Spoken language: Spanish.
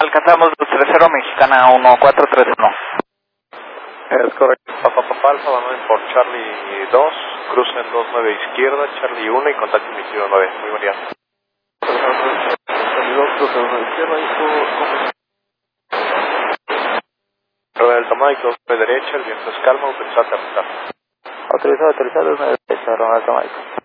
Alcanzamos 230 Mexicana 1431. Es correcto. Papá Alfa, Manuel por Charlie 2, crucen 29 izquierda, Charlie 1 y contacto emitido 9. Muy buen día. Charlie 2, crucen 1 izquierda y rueda del Tomaico, de derecha, el viento es calma, autorizado a aterrizar. Autorizado, 29 derecha, Ronald Tomaico.